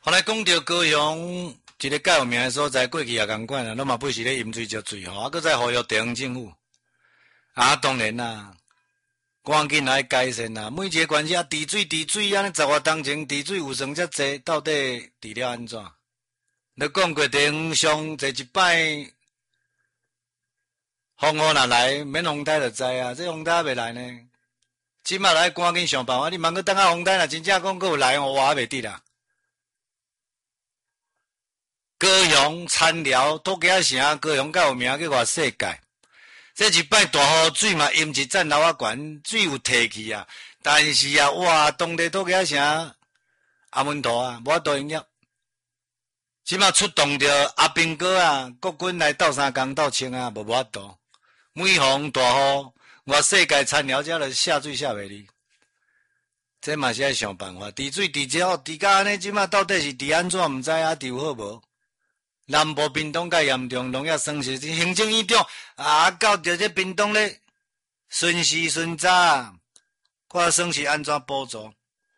后来讲到高雄一个较有名的所在，过去也共款啦，拢嘛不是咧饮水积水吼，搁再呼吁地方政府。当然啦，赶紧来改善啦。每一个县市啊，治水安尼10外当前治水有算遮济，到底治了安怎？你讲过地方上坐一摆，风雨若来，免风台就知啊。这风台还未来呢，即马来赶紧想办法。你茫个等下风台若真正讲佫有来，我还袂得啦。高雄田寮土家城，高雄较有名去外世界。这一摆大雨水嘛，淹一站楼啊悬，水有退去啊。但是啊，哇，当地土家城阿门头啊，无法度营业。即马出动着阿兵哥啊，国军来斗三工斗清啊，无法度。每逢大雨，外世界田寮遮就下水下袂离。这嘛是爱想办法，治水治遮好，治甲安尼，即马到底是治安怎毋知啊？治有好无？南部屏东较严重，农业损失，行政院长到着这屏东咧，顺时顺早，看损失安怎补助。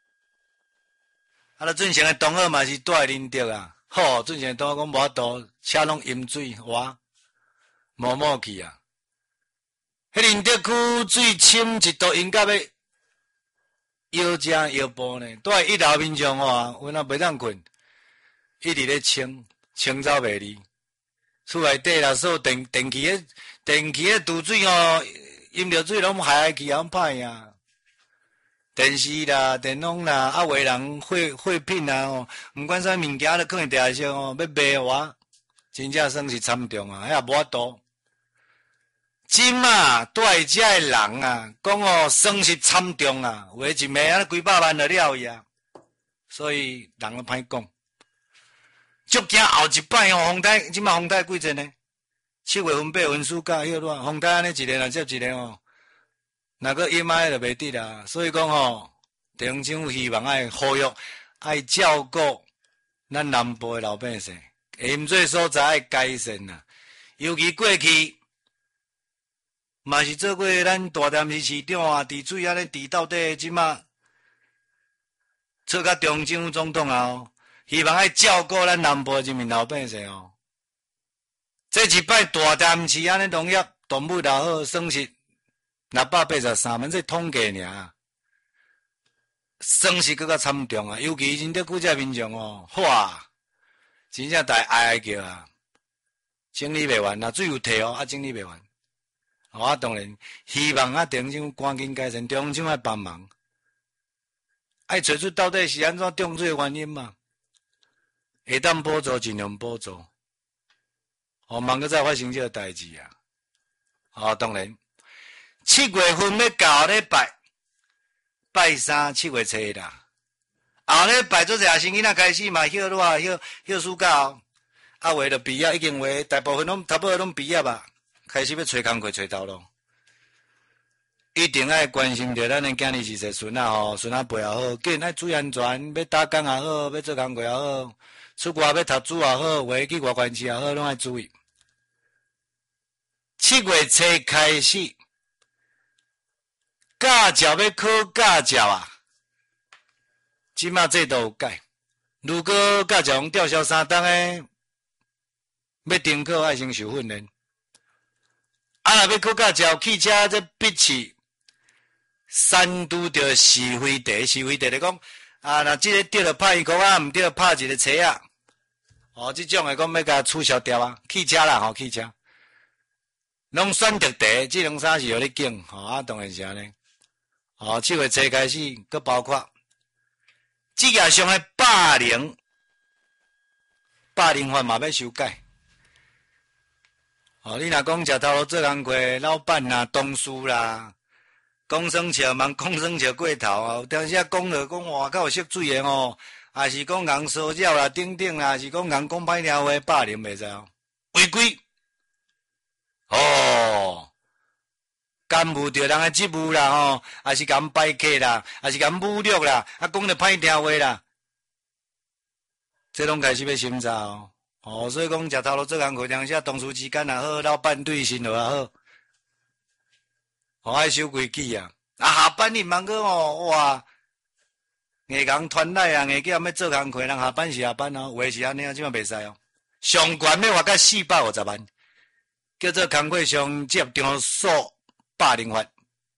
准前的同学嘛是带恁着啊，好，准前同学讲无法度，车拢淹水，哇，冒去啊！迄林德区水深一度应该要腰正腰部呢，带一楼民众吼，阮也袂当困，一直咧清走袂离。厝内底啦，所电器诶堵水吼，淹着水拢害去，拢歹啊。电视啦、电脑啦，有的人废品啦吼，毋管啥物件都放伫地下上吼，要卖我，真正算是惨重啊，迄也无法度。即马带遮诶人啊，讲哦，损失惨重啊，有诶一暝啊，几百万就了伊啊，所以人都歹讲。足惊后一摆吼，风台即马风台几阵呢？7月份、8月份暑假迄个风台安尼一个若接一个吼，若个阴霾就袂得啦。所以讲吼，地方政府希望爱呼吁，爱照顾咱南部诶老百姓，淹水所在爱改善啦。尤其过去嘛是做过咱大潭市市长啊，治水安尼治到底，即马做甲中央政府总统啊。希望爱照顾咱南部人民老百姓哦。这一摆大潭市安尼农业动物也好，损失683万，这统计尔，损失更较惨重啊！尤其真得古遮民众哦，哇，真正哀叫啊，整理袂完，水有退哦，整理袂完。我当然希望地方政府赶紧改善，中央政府爱帮忙，爱找出到底是安怎中水的原因嘛。会当补助尽量补助，茫个再发生这个代志啊！当然，7月份要到礼拜3，7月初啦。后礼拜做侪学生囡仔开始嘛，休暑假哦。话就毕业，已经话大部分拢差不多拢毕业啊，开始要找工课找头路。一定爱关心着咱的囝儿是孙仔吼，孙仔背也好，紧爱注意安全，要打工也好，要做工课也好。出外要读书也好，或去外县市也好，拢要注意。7月初开始，驾照要考驾照啊！即马制度有改，如果驾照用吊销3档诶，要停考爱先受训练。若要考驾照，汽车这必须3拄着是非题，是非题就讲若即个对了拍1箍啊，毋对了拍一个册啊。这种的讲要甲取消掉啊，汽车啦汽车，拢选择题，这两衫是互你拣，当然是安尼。7月初开始，佮包括职业上的霸凌法嘛要修改。你若讲食头路做工课，老板啦、同事啦，讲生笑嘛，讲生笑过头啊，有当时啊讲了讲哇，较有色水的哦。也是讲人骚扰啦、等等啦，是讲人讲歹听话、霸凌袂使哦，违规哦，干误着人的职务啦也是甲摆客啦，也是甲侮辱啦，讲着歹听话啦，这拢开始要审查哦。所以讲食头路做工课，当时同事之间也好，老板对新落也好，爱守规矩啊。下班你茫个哇。 硬工传来啊，硬叫要做工课，人下班是下班哦，话是安尼啊，即马袂使哦。上悬要罚到450万，叫做工课上接场所霸凌法。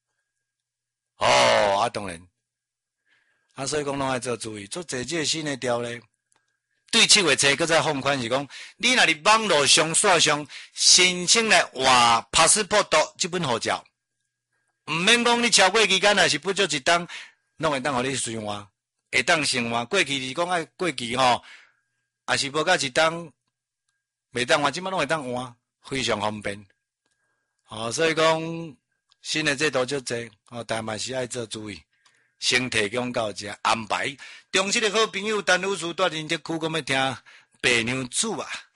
哦，当然，所以讲拢爱做注意，做这个新的条例。对7月初搁再放宽是讲，你若伫网络上线上申请来换 passport 这本护照，毋免讲你超过期间还是不足一档，拢会当互你随换，会当先换。过去是讲爱过期吼，还是无到一档，袂当换，即摆拢会当换，非常方便。所以讲新的制度足济，但嘛是爱做注意。先提供到这安排，中式的好朋友陈女士在仁德区，我要听白娘子啊。